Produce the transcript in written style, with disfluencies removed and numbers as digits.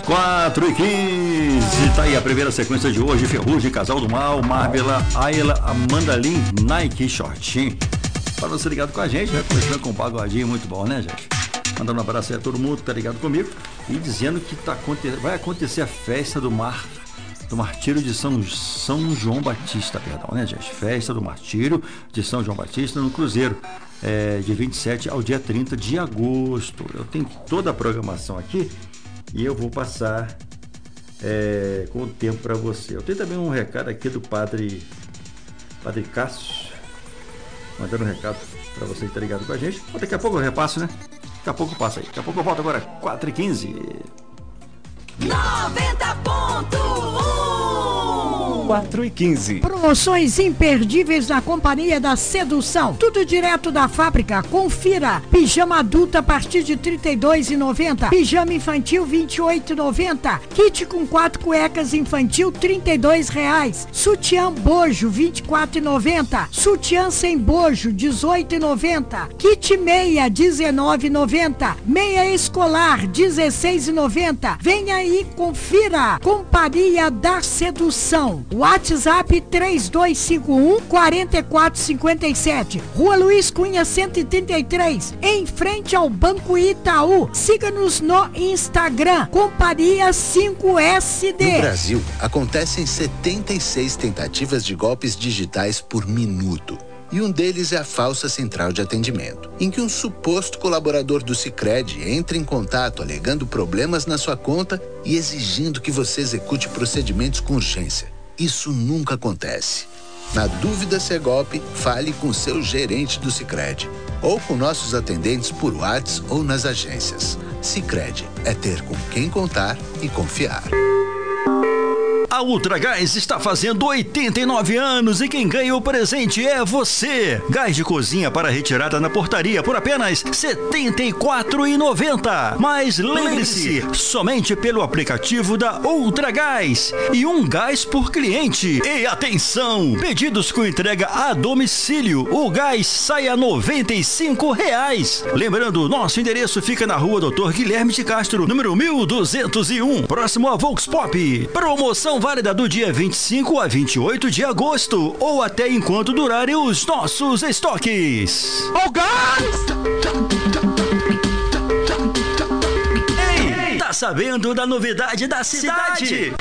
4h15, tá aí a primeira sequência de hoje. Ferrugem, Casal do Mal, Marbella, Ayla, Amanda Lin, Nike Shortinho. Para você ligado com a gente, né? Começando com um pagodinho muito bom, né, gente? Mandando um abraço aí a todo mundo que tá ligado comigo e dizendo que vai acontecer a festa do Martírio de São João Batista, perdão, né, gente? Festa do Martírio de São João Batista no Cruzeiro, de 27 ao dia 30 de agosto. Eu tenho toda a programação aqui e eu vou passar com o tempo para você. Eu tenho também um recado aqui do Padre Cássio, mandando um recado para você que está ligado com a gente. Daqui a pouco eu repasso, né? Daqui a pouco eu passo aí. Daqui a pouco eu volto agora, 4h15. 4h15. Promoções imperdíveis na Companhia da Sedução. Tudo direto da fábrica. Confira. Pijama adulto a partir de R$ 32,90. Pijama infantil R$ 28,90. Kit com 4 cuecas infantil R$ 32,00. Sutiã bojo R$ 24,90. Sutiã sem bojo R$ 18,90. Kit meia R$ 19,90. Meia escolar R$ 16,90. Venha aí, confira. Companhia da Sedução. WhatsApp 3251-4457. Rua Luiz Cunha 133, em frente ao Banco Itaú. Siga-nos no Instagram, Companhia 5SD. No Brasil, acontecem 76 tentativas de golpes digitais por minuto. E um deles é a falsa central de atendimento, em que um suposto colaborador do Sicredi entra em contato alegando problemas na sua conta e exigindo que você execute procedimentos com urgência. Isso nunca acontece. Na dúvida se é golpe, fale com seu gerente do Sicredi ou com nossos atendentes por WhatsApp ou nas agências. Sicredi é ter com quem contar e confiar. A Ultragás está fazendo 89 anos e quem ganha o presente é você. Gás de cozinha para retirada na portaria por apenas R$ 74,90. Mas lembre-se, somente pelo aplicativo da Ultragás e um gás por cliente. E atenção, pedidos com entrega a domicílio, o gás sai a R$ 95. Lembrando, nosso endereço fica na rua Dr. Guilherme de Castro, número 1201, próximo a Vox Pop. Promoção válida do dia 25 a 28 de agosto ou até enquanto durarem os nossos estoques. Oh, guys! Ei, tá sabendo da novidade da cidade?